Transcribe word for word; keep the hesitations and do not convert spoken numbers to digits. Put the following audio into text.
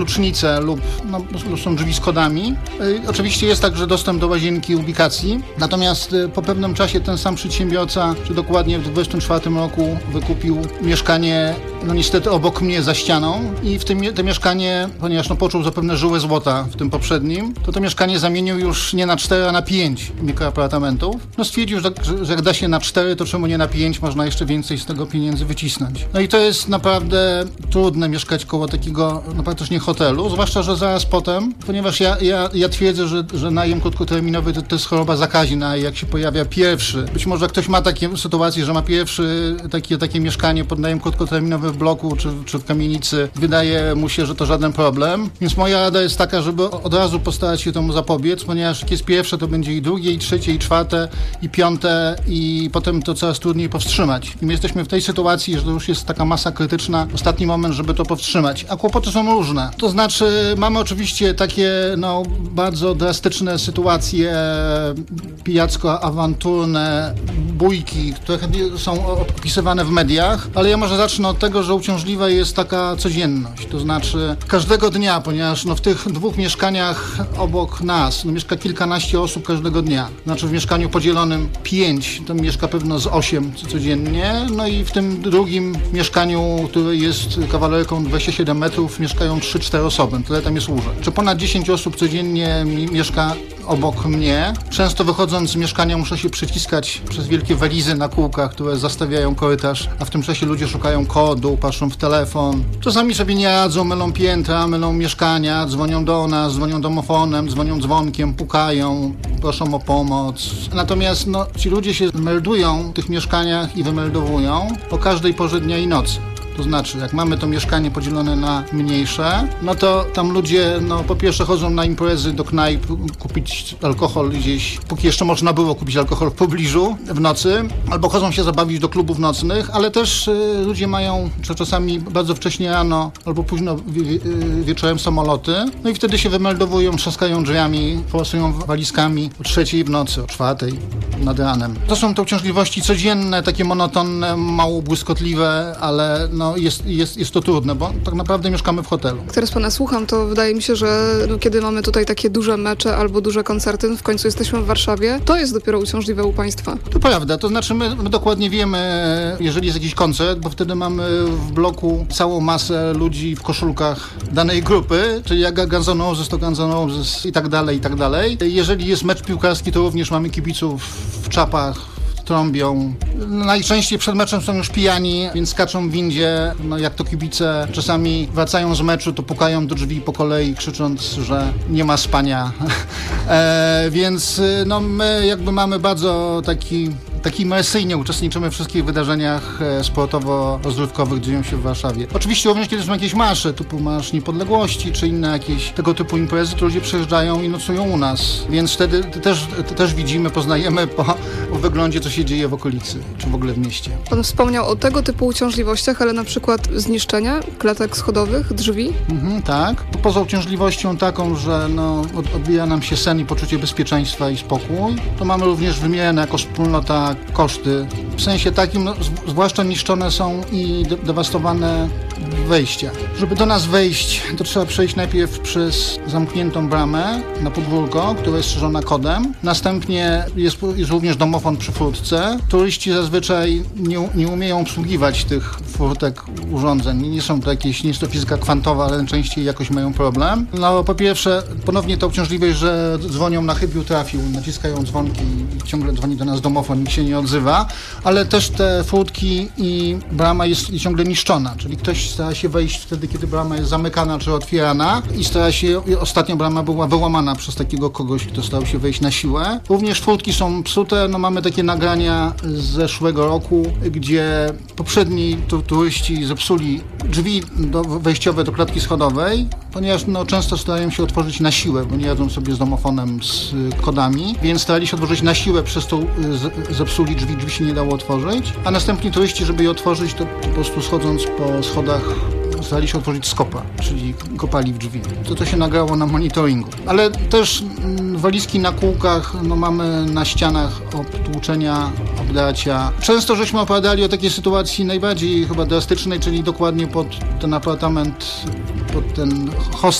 klucznice lub no, są drzwi z kodami. Yy, oczywiście jest także dostęp do łazienki i ubikacji, natomiast yy, po pewnym czasie ten sam przedsiębiorca, czy dokładnie w dwudziestym czwartym roku wykupił mieszkanie, no niestety obok mnie za ścianą i w tym to mieszkanie, ponieważ no, poczuł zapewne żyłę złota w tym poprzednim, to to mieszkanie zamienił już nie na cztery, a na pięć mikroapartamentów. No stwierdził, że, że jak da się na cztery, to czemu nie na pięć, można jeszcze więcej z tego pieniędzy wycisnąć. No i to jest naprawdę trudne mieszkać koło takiego, no praktycznie hotelu, zwłaszcza, że zaraz potem, ponieważ ja, ja, ja twierdzę, że, że najem krótkoterminowy to, to jest choroba zakaźna i jak się pojawia pierwszy, być może ktoś ma takie sytuacje, że ma pierwszy takie, takie mieszkanie pod najem krótkoterminowy w bloku czy, czy w kamienicy, wydaje mu się, że to żaden problem, więc moja rada jest taka, żeby od razu postarać się temu zapobiec, ponieważ jak jest pierwsze, to będzie i drugie, i trzecie, i czwarte, i piąte i potem to coraz trudniej powstrzymać. I my jesteśmy w tej sytuacji, że to już jest taka masa krytyczna, ostatni moment, żeby to powstrzymać. A kłopoty są różne. To znaczy, mamy oczywiście takie, no, bardzo drastyczne sytuacje pijacko-awanturne, bójki, które są opisywane w mediach, ale ja może zacznę od tego, że uciążliwa jest taka codzienność. To znaczy, każdego dnia, ponieważ no, w tych dwóch mieszkaniach obok nas no, mieszka kilkanaście osób każdego dnia. Znaczy w mieszkaniu podzielonym pięć, to mieszka pewno z osiem codziennie, no i w tym drugim mieszkaniu, które jest kawalerką dwadzieścia siedem metrów, mieszkają trzy cztery osoby, tyle tam jest łóżek. Czy ponad dziesięć osób codziennie mi mieszka obok mnie. Często wychodząc z mieszkania muszę się przyciskać przez wielkie walizy na kółkach, które zastawiają korytarz, a w tym czasie ludzie szukają kodu, patrzą w telefon. Czasami sobie nie radzą, mylą piętra, mylą mieszkania, dzwonią do nas, dzwonią domofonem, dzwonią dzwonkiem, pukają, proszą o pomoc. Natomiast no, ci ludzie się meldują w tych mieszkaniach i wymeldowują o każdej porze dnia i nocy. To znaczy, jak mamy to mieszkanie podzielone na mniejsze, no to tam ludzie, no po pierwsze chodzą na imprezy do knajp, kupić alkohol gdzieś, póki jeszcze można było kupić alkohol w pobliżu w nocy, albo chodzą się zabawić do klubów nocnych, ale też y, ludzie mają czy czasami bardzo wcześnie rano, albo późno wie, wie, wieczorem samoloty, no i wtedy się wymeldowują, trzaskają drzwiami, pałasują walizkami o trzeciej w nocy, o czwartej nad ranem. To są te uciążliwości codzienne, takie monotonne, mało błyskotliwe, ale no jest, jest, jest to trudne, bo tak naprawdę mieszkamy w hotelu. Jak teraz pana słucham, to wydaje mi się, że no, kiedy mamy tutaj takie duże mecze albo duże koncerty, w końcu jesteśmy w Warszawie, to jest dopiero uciążliwe u państwa. To prawda, to znaczy my, my dokładnie wiemy, jeżeli jest jakiś koncert, bo wtedy mamy w bloku całą masę ludzi w koszulkach danej grupy, czyli jak Guns N' Roses, to Guns N' Roses i tak dalej, i tak dalej. Jeżeli jest mecz piłkarski, to również mamy kibiców w czapach, trąbią. Najczęściej przed meczem są już pijani, więc skaczą w windzie, no jak to kibice. Czasami wracają z meczu, to pukają do drzwi po kolei, krzycząc, że nie ma spania. e, więc no my jakby mamy bardzo taki Taki imersyjnie uczestniczymy w wszystkich wydarzeniach sportowo-rozrywkowych, dzieją się w Warszawie. Oczywiście również kiedy są jakieś marsze, typu Marsz Niepodległości, czy inne jakieś tego typu imprezy, to ludzie przyjeżdżają i nocują u nas. Więc wtedy też, też widzimy, poznajemy po, po wyglądzie, co się dzieje w okolicy, czy w ogóle w mieście. Pan wspomniał o tego typu uciążliwościach, ale na przykład zniszczenia klatek schodowych, drzwi? Mhm, tak. Poza uciążliwością taką, że no, odbija nam się sen i poczucie bezpieczeństwa i spokój, to mamy również wymierane jako wspólnota koszty. W sensie takim, no, zwłaszcza niszczone są i de- dewastowane wejścia. Żeby do nas wejść, to trzeba przejść najpierw przez zamkniętą bramę na podwórko, która jest strzeżona kodem. Następnie jest, jest również domofon przy furtce. Turyści zazwyczaj nie, nie umieją obsługiwać tych furtek urządzeń. Nie są to jakieś, nie jest to fizyka kwantowa, ale częściej jakoś mają problem. No po pierwsze, ponownie to uciążliwość, że dzwonią na chybił trafił, naciskają dzwonki i ciągle dzwoni do nas domofon, nikt się nie odzywa, ale też te furtki i brama jest ciągle niszczona, czyli ktoś stara się wejść wtedy, kiedy brama jest zamykana czy otwierana i stara się, ostatnia brama była wyłamana przez takiego kogoś, kto starał się wejść na siłę. Również furtki są psute, no mamy takie nagrania z zeszłego roku, gdzie poprzedni tu, turyści zepsuli drzwi do, wejściowe do klatki schodowej, ponieważ no, często starają się otworzyć na siłę, bo nie jadzą sobie z domofonem z kodami, więc starali się otworzyć na siłę, przez to z, zepsuli drzwi, drzwi się nie dało otworzyć, a następnie turyści, żeby je otworzyć, to po prostu schodząc po schodach starali się otworzyć skopa, czyli kopali w drzwi. To to się nagrało na monitoringu. Ale też mm, walizki na kółkach, no mamy na ścianach obtłuczenia od dać, a często żeśmy opowiadali o takiej sytuacji najbardziej chyba drastycznej, czyli dokładnie pod ten apartament, pod ten hostel